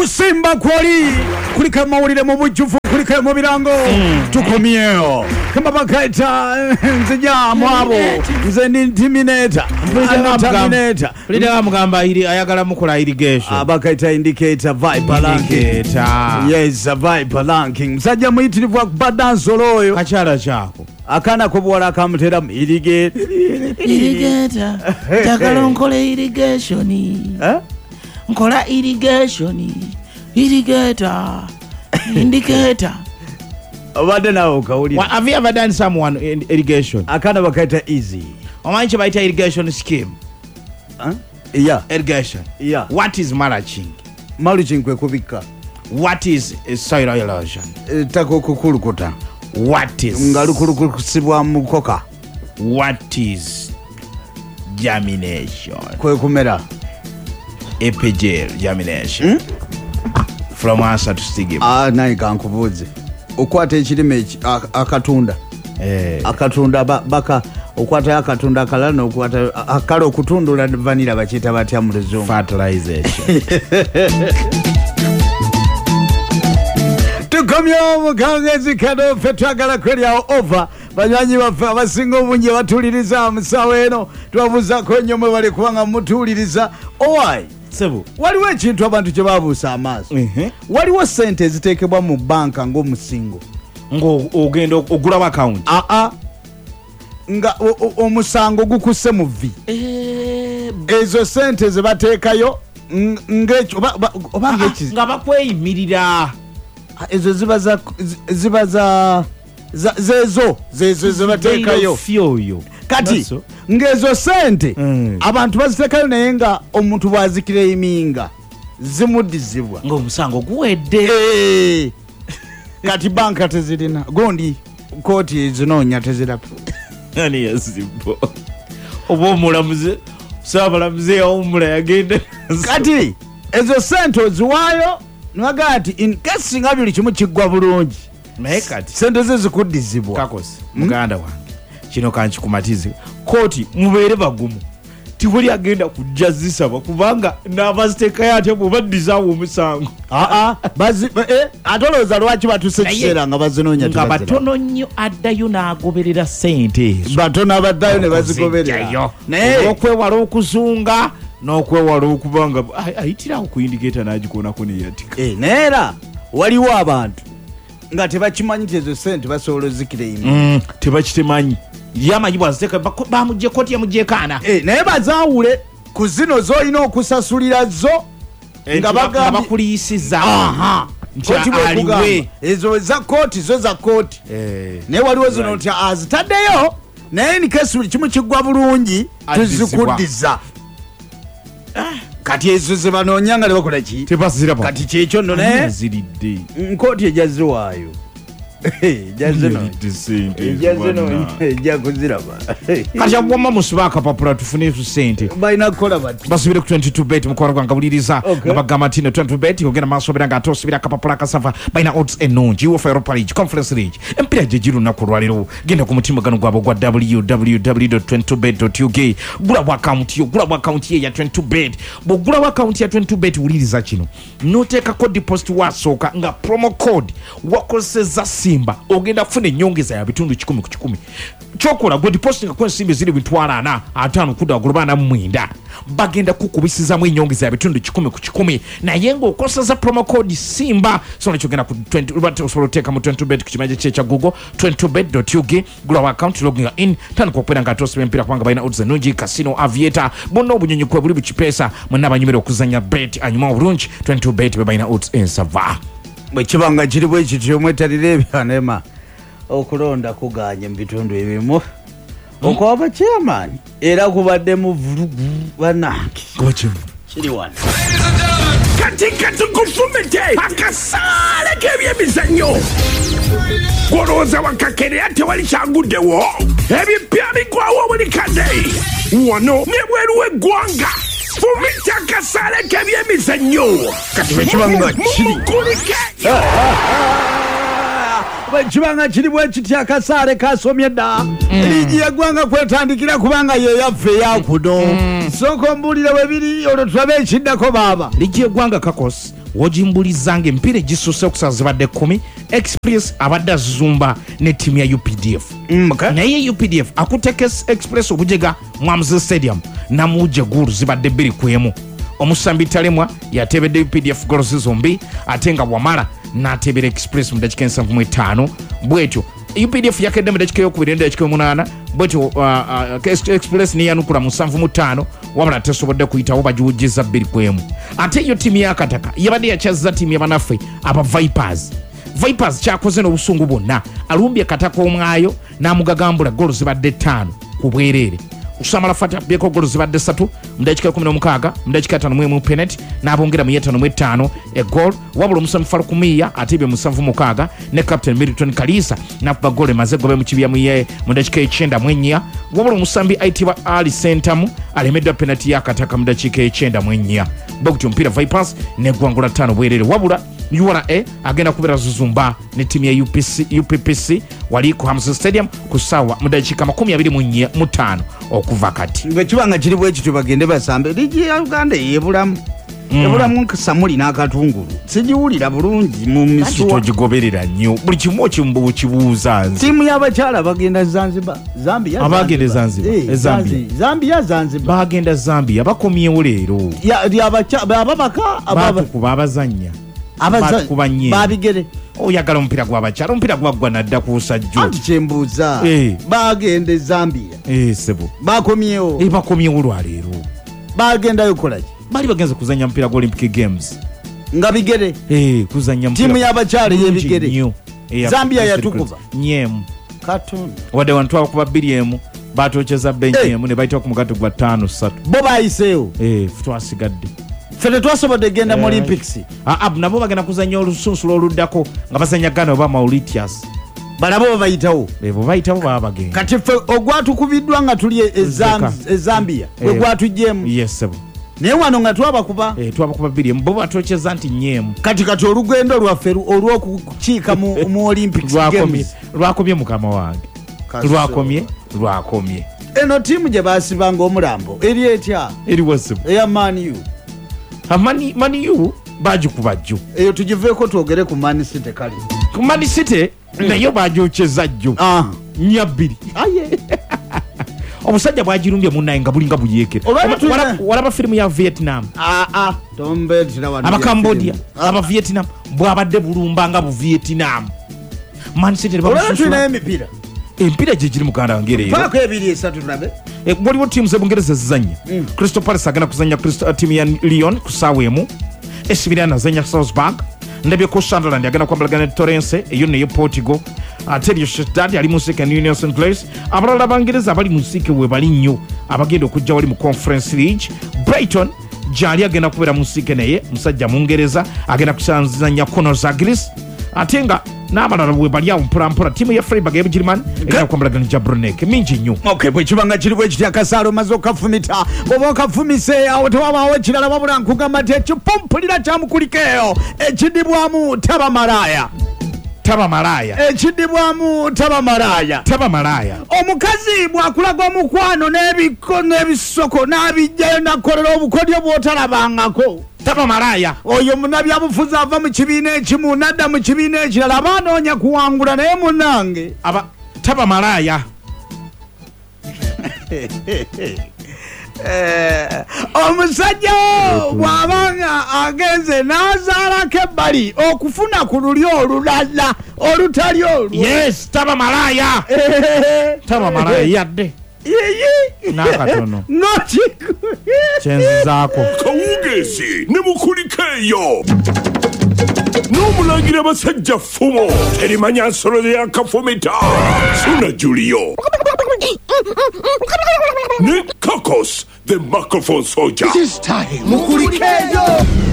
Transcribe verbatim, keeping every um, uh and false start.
kusimba kwoli kulika mawulire mu bujjuvu kulika mu birango tukomyeyo kama bakaita nzija mwabo nze ndi intimidator intimidator kulida mugamba ili ayagala mukola irrigation abakaita indicator viper ranking yes viper ranking msajja muyitirivu akubadanso loyo kachala chako akana kubwala akamutera irrigate irrigator takalo nkole irrigation eh nkola irrigation irrigator indicator obade nawo kawuli have you ever done someone in irrigation akana bakaita easy omanchi baita irrigation scheme huh? yeah irrigation yeah what is mulching mulching kwe kubika what is soil erosion e, tako kukulukuta what is ngalukulukusibwa mukoka what is germination kwe kumera epigel germination hmm? From answer to stigma ah nayi kankubuze okwata ekirime eki akatunda eh akatunda baka okwata akatunda akala nokwata akala okutundula vanilla bakita batya mu luzungu fertilization tukomyo mukangezi kado fetwagala kweli awo over banywanyi baffe abasinga obungi batuliriza musawo eno twabuuzako nnyo mwe bali kubanga mutuliriza owai sebo waliwo ekintu abantu kye babuusa amaaso uh-huh. waliwo sente eziteekebwa mu banka ng'omusingo ngo ogenda ogula account aa nga omusango gukuse mu vi ezo sente ze bateekayo ng'ekyo oba ng'eki nga bakweyimirira ezo ziba za ziba za zezo zezo ze bateekayo fyoyo kati ng'ezo sente abantu baziteekayo naye nga omuntu bw'azikiraiminga zimuddizibwa ng'omusango guwedde kati banka tezirina gondi kooti ezinoonya tezirapa ani yazibbo oba omulamuze saabalamuze yawumula yagenda kati ezo sente oziwaayo niwagaa nti in case nga buli kimu kiggwa bulungi naye kati sente ze zikuddizibwa kakosi muganda wange kino kankikumatize kooti mubeere bagumu tibuli agenda kujja zisaba kubanga n'abaziteekayo ate bwebaddizawo omusango aa ate olowooza lwaki batuse ekiseera nga bazinoonya nga batono nnyo addayo n'agoberera sente ezo batono abaddayo ne bazigoberera naye okwewala okuzunga n'okwewala okubanga ayitirawo ku indicata n'agikoonako neyatika naye era waliwo abantu nga tebakimanyi ti ezo sente basobola ozikiraimu tebakitemanyi yamanyi bwaziteeka bamugye koti yamugyeekaana naye bazaawule ku zino z'olina okusasulira zo nga bakuliyisiza koti bwekugamba ezo za kooti zo za kooti naye waliwo zino nti azitaddeyo naye nikesi buli kimu kiggwa bulungi tuzikuddiza kati ezo ze banoonya nga lebakola ki kati kyekyo nno naye nkooti ejaziwaayo kajabwama musiba akapapula tufune sente balina kukola bati basubire ku twenty-two bet mukwano gwange buliriza nga bagamba nti twenty-two bet ogenda maaso obera nga ate osubira akapapula kasava balina odds ennungi uefa europa league conference league empira gye giri lunaku lwaliro genda ku mutima gano gwabwe gwa w w w dot twenty-two bet dot u k gula bwa akaunti yo gula bwa akaunti ye ya twenty-two bet bw'ogula bwa akaunti ya twenty-two bet wuliriza kino n'oteekako deposit wasooka nga promo code wakozeseza simba ogenda kufuna ennyongeza ya bitundu kikumi ku kikumi kyokola gwe deposit nga kwensimbi ziri bitwalo ana ataano kudda agulubana mwenda bagenda kukubisizamu ennyongeza ya bitundu kikumi ku kikumi naye ng'okoseza promo code simba sona kyogenda ku osobola oteeka mu twenty bet ku kimanje kye kya google twenty bet dot u k gula wa account logging in tandika okubeera nga atosiba empira kubanga balina odds ennungi casino aviator bonna obunyonyi kwe buli bukipeesa mwenna abanyumira okuzanya bet anyuma obulungi twenty bet be balina odds ensava bwekibanga kiri bwe kityo mwetalira ebyanema okulonda kuganye mu bitundu ebimu okwaba chairman era kubadde mu vulugu banange kiri wano katika tukufumete akasale k'ebyemizannyo golooza wakakere ate wali kyaguddewo ebipya bigwawo buli kadde wano nebweru w'eggwanga fumita akasale k'ebyemizannyo kati bwekibanga kiri bwekibanga kiri bwe kitya akasaale kasomye dda liigi yeggwanga kwetandikira kubanga ye yaffe eyakuno sooka ombuulire bwe biri olwo tulabe ekiddako baaba liigi yeggwanga kakos wojimbulizanga empiira egisusse okusa zibadde kumi. Express abadde azumba ne ttiimu ya U P D F Mm, okay. naye U P D F akuteka Express obujega Mwamuzi Stadium namuje gulu zibadde bbiri ku emu. Omusambi Talemwa yatebedde U P D F goals zombi ate nga Wamala n'atebera Express mu dakiika ensanvu mu etaano. Bwetyo U P D F yakedde mu dakiika eyokubiri ne dakiika omunaana. Bwetyo uh, uh, Express neyanukula mu nsanvu mu ttaano wabula tesobodde kuyitawo bagiwujjiza bbiri ku emu. Ate yo ttiimu y'akataka yabadde yakyazza ttiimu y'abanaffe aba Vipers. Vipers kyakoze n'obusungu bwonna alumbye kataka omwayo n'amugagambula golo zibadde ttaano ku bwereere. Usamala Fata byeko golo zibadde ssatu mu dakiika kumi n'omukaaga mu dakiika ttaano mu emu penalty n'abongera mu etaano mu etaano egol wabula omusambi Farukumiya atibye musanvu mukaaga ne Captain Milton Kalisa n'akuba golo emaze gobe mu kibya mu ye mu dakiika ekyenda mu ennya wabula omusambi ayitibwa Ali Sentamu alemeddwa penalty y'akataka mu dakiika ekyenda mu ennya. Bwekutyo omupiira Vipers n'eggwangula ttaano bwereere wabula U R A agenda kubeera zuzumba ne ttiimu ya U P P C wali ku Hamza Stadium ku ssaawa mu dakiika makumi abiri mu nnya mu ttaano okuva kati. Bwe kibanga kiri bwe kityo bagende basambe ligi ya Uganda eyebulamu ebulamu Samuli n'akatungulu sigiwulira bulungi mu misuwa togigoberera nnyo buli kimu okimbu kibuuza nze. ttiimu y'abakyala bagenda Zanzibar Zambia abagenda Zanzibar Eh, Zambia Zambia Zanzibar bagenda Zambia bakomyewo leero ya abakyala ababaka baatukuba abazannya baatukuba nnyo babigere oyagala omupiira gw'abakyala omupiira gwaggwa nadda ku busajjo anti kyembuuza Eh. bagende Zambia eh sebo bakomyewo eh bakomyewo lwaleero bagendayo kolaki bali bagenze kuzanya mpira gwa Olympic Games nga bigere eh kuzanya mpira ttiimu y'abakyala y'ebigere nnyo. Eh, Zambia ya- yatukuba. nyemu Katonda wadde wantu abakuba bbiri emu baatokyeza benchi Eh. emu ne bayitawo ku mugato gwa ttaano ssatu bo bayiseewo eh twasigadde ffe tetwasobodde genda mu Eh. Olympics aa nabo bagenda kuzanya olusunsu lwoluddako nga bazanya Ghana oba Mauritius balabo babayitawo ebo bayitawo baba bagenda kati ffe ogwatukubiddwa nga tuli e- e Zam- e Zambia gwe Eh. gwatuggyemu yes sebo naye wano nga twabakuba eh twabakuba bbiri emu bo batokyeza nti nyeemu kati kati olugendo lwaffe lu- olw'okukiika mu mu Olympics lwakomye Games lwakomye mukama wange Kaso. lwakomye lwakomye eno ttiimu gye baasibanga omulambo eri etya eriwo sebo eya Man U amani maniyu bagikuba jjo eyo tugiveeko twogere ku Man City kale ku Man City nayo bagyokyeza jjo Ah. nyabbiri aye omusajja bwagirumbye munnaye nga bulinga buyeekera Olwaliro tulina- Wala- walaba firimu ya Vietnam Ah, ah, tombetera wano abacambodia ya aba Vietnam bwabadde bulumba nga bu Vietnam Man City film. olwaliro tulinayo bamusula emipiira empiira gye giri muganda wange leero paako ebiri esatu tulabe Eh, waliwo ttiimu z'ebungereza zizanya Mm. Crystal Palace agenda kuzanya Crystal- ttiimu ya Lyon ku ssaawa emu esibirana azanya Salzburg ndabyeko Sunderland agenda kwambalagana ne Torrance eyo neyo Portugal ate eryo Sociedad ali mu second Union St Place abalala abangereza abali mu nsiike we bali nnyo abagenda okujja wali mu Conference League Brighton gyali agenda kubeera mu nsiike naye musajja mungereza agenda kusanzanya Conor Zagris ate nga n'abalala bwe bali awo mpolampola ttiimu ya Freiburg y'Ebugirimani egenda kwambalagana Jabronek mingi nnyo ok bwe kibanga kiri bwe kitya akasaalo omaze okafumita bw'oba okafumise awo tewabaawo ekirala wabula nkugamba nti ekipumpulira kyamukulikeeyo ekidibwamu taba malaaya taba malaaya ekidibwamu taba malaaya taba malaaya omukazi bw'akulaga omukwano n'ebiko n'ebisoko n'abijjayo nakolera obukodyo bw'otalabangako taba malaaya oyo munabyabufuzi ava mu kibiina ekimu nadda mu kibiina ekirala aba anoonya kuwangula naye munnange aba taba malaaya Eh, omusajja bw'abanga agenze n'azaalako ebbali okufuna ku luli olulala olutali olwo yes taba malaaya Eh, taba malaaya yadde yiyi n'akatono nokiku kyenzizaako kawungezi ne mukulikeeyo n'omulangira basajja ffumo terimanya nsolo yakafumita suna julio ne kakos the microphone soldier mukulikeeyo